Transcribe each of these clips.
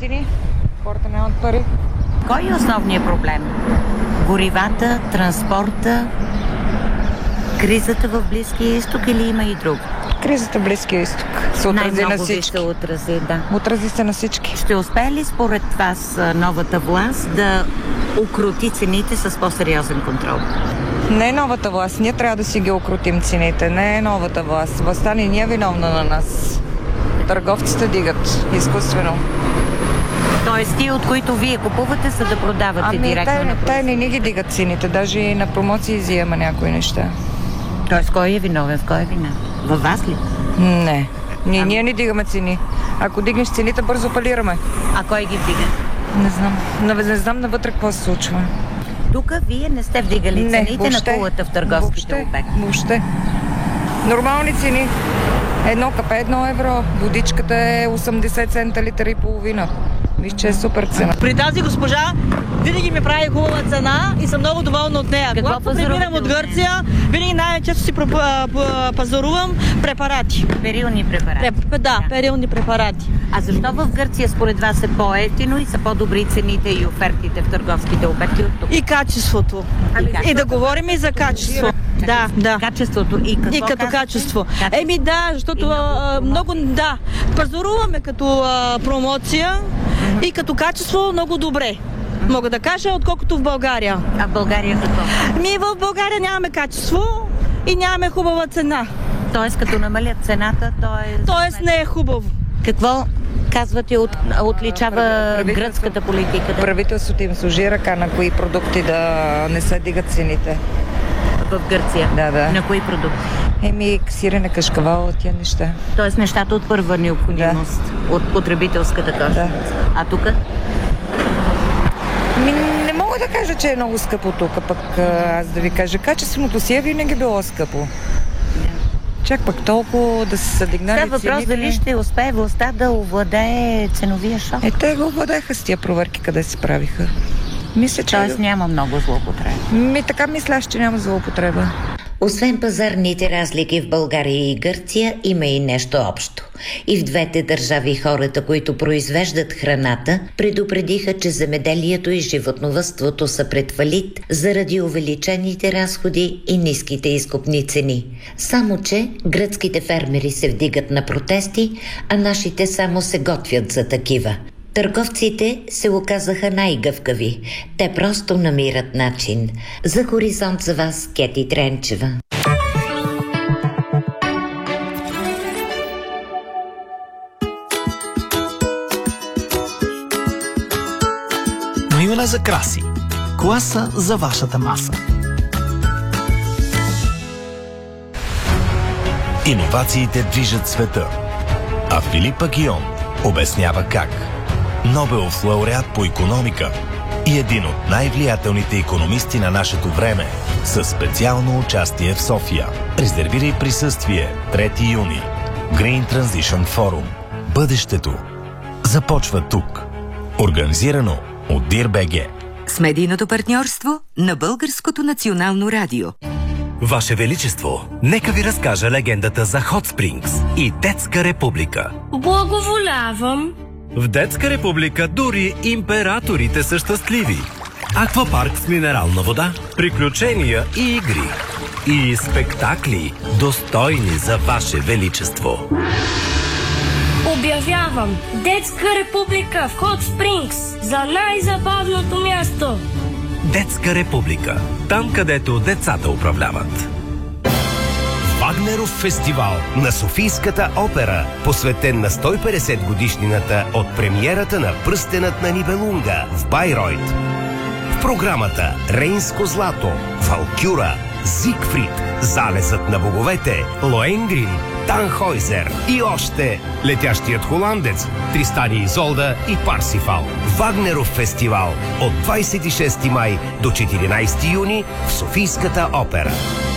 цени, хората нямат пари. Кой е основният проблем? Горивата, транспорта, кризата в Близкия изток или има и друг? Кризата в Близкия изток се отрази на всички. Се отрази, да. Отрази се на всички. Ще успее ли според вас новата власт да укроти цените с по-сериозен контрол? Не е новата власт. Ние трябва да си ги укротим цените. Не е новата власт. Властта ни е виновна на нас. Търговците дигат изкуствено. Тоест ти, от които вие купувате, за да продавате директно на производителите? Те не ни ги дигат цените. Даже и на промоции взема някои неща. Тоест кой е виновен? В кой е вина? Във вас ли? Не. Ние не дигаме цени. Ако дигнеш цените, бързо фалираме. А кой ги вдига? Не знам. Не знам навътре какво се случва. Тук вие не сте вдигали цените на кулата в търговските обекти? Въобще. Нормални цени. Едно капе, 1 евро. Водичката е 80 цента литър и половина. Виж, че е супер цена. При тази госпожа винаги ми прави хубава цена и съм много доволна от нея. Какво Когато преминам от Гърция, винаги най-често си пазарувам препарати. Перилни препарати. Перилни препарати. А защо в Гърция според вас е по-евтино и са по-добри цените и офертите в търговските обекти от тук? И качеството. И да говорим и за качество. Да. Качеството и като качество. Защото много, пазаруваме като промоция и като качество много добре. Мога да кажа, отколкото в България. А в България какво? В България нямаме качество и нямаме хубава цена. Тоест, като намалят цената, Тоест не е хубаво. Какво казвате отличава гръцката политика? Правителството им служи ръка на кои продукти да не се дигат цените. В Гърция? Да. На кои продукти? Сирене, кашкавал, тия неща. Тоест нещата от първа необходимост, от потребителската кошница. Да. А тук? Не мога да кажа, че е много скъпо тук, пък аз да ви кажа, качественото си е винаги било скъпо. Чак пък толкова да се съдигнали цените. Става въпрос дали ще успее властта да овладее ценовия шок. Те го овладеха с тия проверки, къде се правиха. Мисля, че... Тоест няма много злоупотреба. Така мисля, че няма злоупотреба. Освен пазарните разлики в България и Гърция, има и нещо общо. И в двете държави хората, които произвеждат храната, предупредиха, че земеделието и животновъдството са пред фалит заради увеличените разходи и ниските изкупни цени. Само че гръцките фермери се вдигат на протести, а нашите само се готвят за такива. Търговците се оказаха най-гъвкави. Те просто намират начин. За Хоризонт за вас Кети Тренчева. Но имена за краси. Класа за вашата маса. Иновациите движат света. А Филип Агион обяснява как. Нобелов лауреат по икономика и един от най-влиятелните икономисти на нашето време със специално участие в София. Резервирай присъствие 3 юни. Green Transition Forum. Бъдещето започва тук. Организирано от DIR-BG. С медийното партньорство на Българското национално радио. Ваше Величество, нека ви разкажа легендата за Hot Springs и Детска република. Благоволявам. В Детска република дори императорите са щастливи. Аквапарк с минерална вода, приключения и игри. И спектакли, достойни за Ваше Величество. Обявявам Детска република в Hot Springs за най-забавното място. Детска република. Там, където децата управляват. Вагнеров фестивал на Софийската опера, посветен на 150 годишнината от премиерата на Пръстенът на Нибелунга в Байройт. В програмата Рейнско злато, Валкюра, Зигфрид, Залезът на боговете, Лоенгрин, Танхойзер и още Летящият холандец, Тристан и Изолда и Парсифал. Вагнеров фестивал от 26 май до 14 юни в Софийската опера.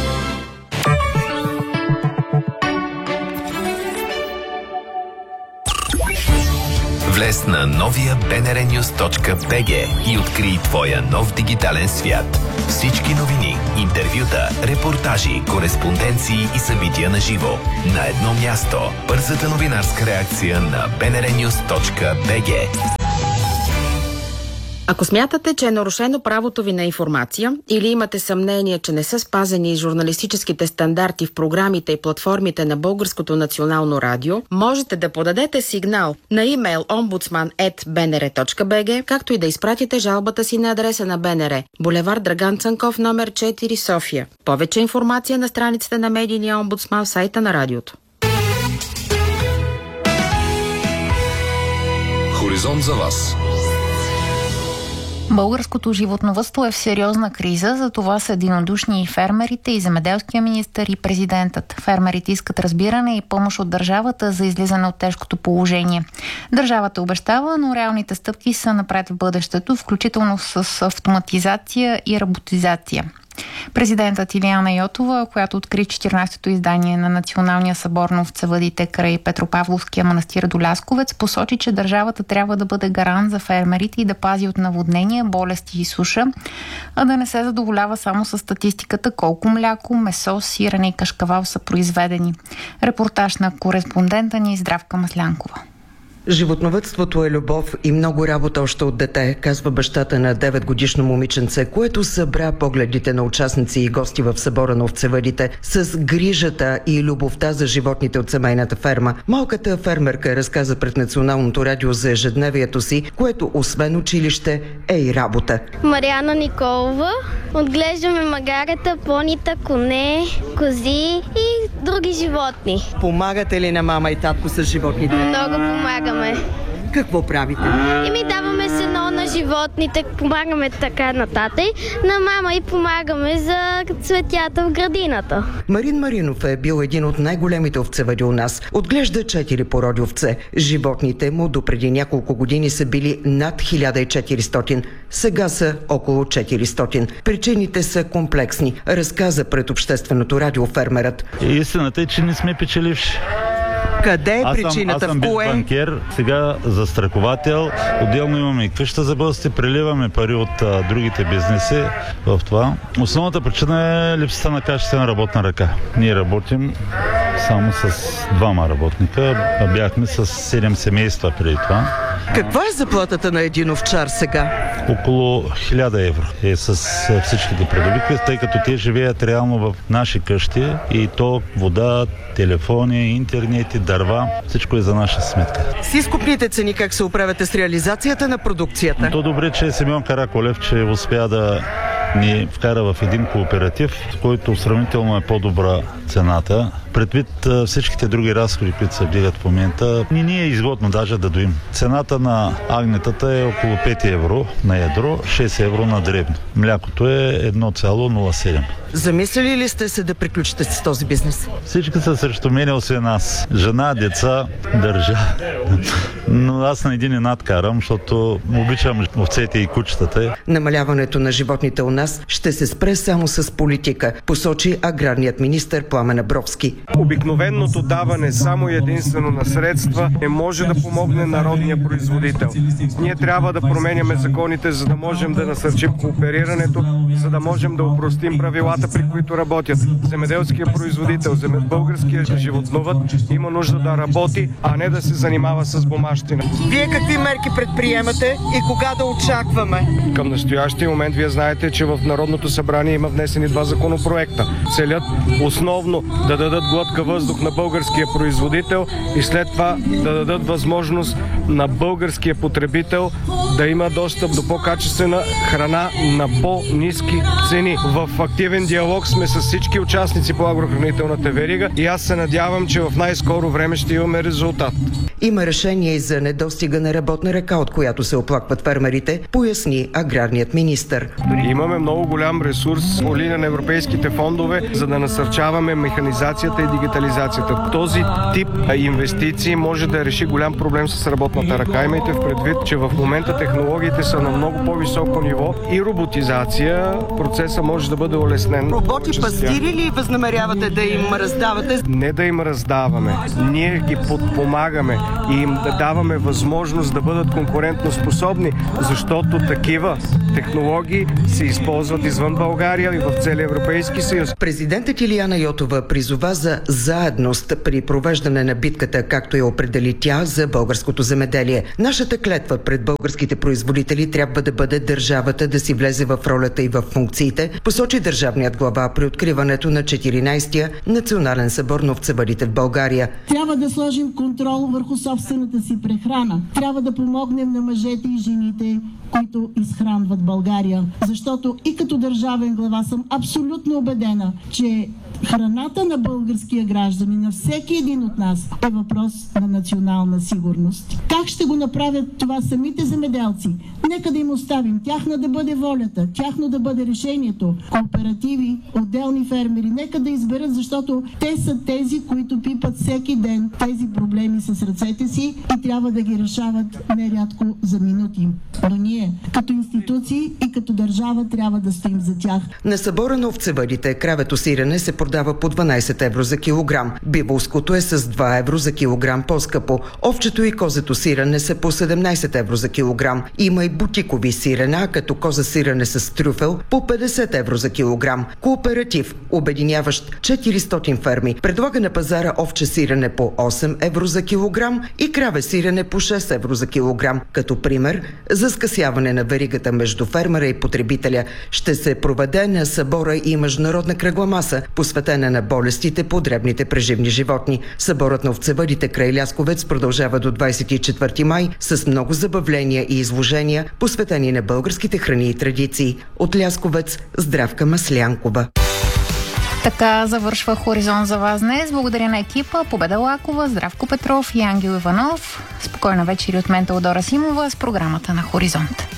Влез на новия bnrnews.bg и открий твоя нов дигитален свят. Всички новини, интервюта, репортажи, кореспонденции и събития на живо. На едно място. Бързата новинарска реакция на bnrnews.bg. Ако смятате, че е нарушено правото ви на информация или имате съмнение, че не са спазени журналистическите стандарти в програмите и платформите на Българското национално радио, можете да подадете сигнал на имейл ombudsman@bnr.bg, както и да изпратите жалбата си на адреса на БНР, булевард Драган Цанков, номер 4, София. Повече информация на страницата на медийния омбудсман в сайта на радиото. Хоризонт за вас. Българското животновъдство е в сериозна криза, за това са единодушни и фермерите, и земеделския министър, и президентът. Фермерите искат разбиране и помощ от държавата за излизане от тежкото положение. Държавата обещава, но реалните стъпки са напред в бъдещето, включително с автоматизация и роботизация. Президентът Илияна Йотова, която откри 14-то издание на Националния събор на овцевъдите край Петропавловския манастир до Лясковец, посочи, че държавата трябва да бъде гарант за фермерите и да пази от наводнения, болести и суша, а да не се задоволява само с статистиката колко мляко, месо, сирене и кашкавал са произведени. Репортаж на кореспондента ни Здравка Маслянкова. Животновъдството е любов и много работа още от дете, казва бащата на 9-годишно момиченце, което събра погледите на участници и гости в събора на овцевъдите с грижата и любовта за животните от семейната ферма. Малката фермерка разказа пред Националното радио за ежедневието си, което освен училище е и работа. Мариана Николова. Отглеждаме магарета, понита, коне, кози и други животни. Помагате ли на мама и татко с животните? Много помагаме. Какво правите? Даваме сено на животните, помагаме така нататък. На мама и помагаме за цветята в градината. Марин Маринов е бил един от най-големите овцевъди у нас. Отглежда 4 породи овце. Животните му допреди няколко години са били над 1400. Сега са около 400. Причините са комплексни, разказа пред Общественото радио фермерът. Истината е, че не сме печеливши. Къде е причината? Аз съм бил банкер, сега застраховател. Отделно имаме и къща за бъдеще, преливаме пари от другите бизнеси в това. Основната причина е липсата на качествена работна ръка. Ние работим само с 2 работника, а бяхме с 7 семейства преди това. Каква е заплатата на един овчар сега? Около 1000 евро е с всичките придобивки, тъй като те живеят реално в наши къщи и то вода, телефони, интернет, дърва, всичко е за наша сметка. С изкупните цени как се оправяте с реализацията на продукцията? То добре, че Симеон Караколев, че успя да ни вкара в един кооператив, в който сравнително е по-добра цената. Предвид всичките други разходи, които се вдигат в момента, не е изгодно даже да доим. Цената на агнетата е около 5 евро на едро, 6 евро на дребно. Млякото е 1,07. Замислили ли сте се да приключите с този бизнес? Всички са срещу мен, освен аз. Жена, деца, държа. Но аз на един надкарам, защото обичам овцете и кучетата. Намаляването на животните у нас ще се спре само с политика, посочи аграрният министър Пламен Абровски. Обикновеното даване само и единствено на средства не може да помогне народния производител. Ние трябва да променяме законите, за да можем да насърчим кооперирането, за да можем да упростим правилата, при които работят. Земеделският производител, българският животновъд има нужда да работи, а не да се занимава с бумащина. Вие какви мерки предприемате и кога да очакваме? Към настоящия момент вие знаете, че в Народното събрание има внесени 2 законопроекта. Целят основно да дадат глътка въздух на българския производител и след това да дадат възможност на българския потребител да има достъп до по-качествена храна на по-ниски цени. В активен диалог сме с всички участници по агрохранителната верига и аз се надявам, че в най-скоро време ще имаме резултат. Има решение и за недостига на работна ръка, от която се оплакват фермерите, поясни аграрният министър. Имаме много голям ресурс по линия на европейските фондове, за да насърчаваме механизацията и дигитализацията. Този тип инвестиции може да реши голям проблем с работната ръка. Имайте в предвид, че в момента технологиите са на много по-високо ниво и роботизация, процесът може да бъде улеснен. Роботи пастири ли възнамерявате да им раздавате? Не да им раздаваме. Ние ги подпомагаме и им да даваме възможност да бъдат конкурентно способни, защото такива технологии се използват извън България и в целия Европейски съюз. Президентът Илияна Йотова призова за заедност при провеждане на битката, както я определи тя за българското земеделие. Нашата клетва пред българските българските производители трябва да бъде държавата да си влезе в ролята и в функциите, посочи държавният глава при откриването на 14-я национален събор на овцевъдите в България. Трябва да сложим контрол върху собствената си прехрана. Трябва да помогнем на мъжете и жените, които изхранват България. Защото и като държавен глава съм абсолютно убедена, че храната на българския гражданин, на всеки един от нас, е въпрос на национална сигурност. Как ще го направят това самите земеделци? Нека да им оставим. Тяхна да бъде волята, тяхно да бъде решението. Кооперативи, отделни фермери, нека да изберат, защото те са тези, които пипат всеки ден тези проблеми с ръцете си и трябва да ги решават нерядко за минути. Но ние, като институции и като държава, трябва да стоим за тях. На събора на овцевъдите кравето сирене се продава по 12 евро за килограм. Биволското е с 2 евро за килограм по-скъпо. Овчето и козето сирене са по 17 евро за килограм. Има и бутикови сирена, като коза сирене с трюфел по 50 евро за килограм. Кооператив, обединяващ 400 ферми, предлага на пазара овче сирене по 8 евро за килограм и краве сирене по 6 евро за килограм. Като пример за скъсяване на веригата между фермера и потребителя ще се проведе на събора и международна кръгла маса, посветена на болестите по дребните преживни животни. Съборът на овцевъдите край Лясковец продължава до 24 май с много забавления и изложения, посветени на българските храни и традиции. От Лясковец Здравка Маслянкова. Така завършва Хоризонт за вас днес. Благодаря на екипа Победа Лакова, Здравко Петров и Ангел Иванов. Спокойна вечер от мен, Теодора Симова, с програмата на Хоризонт.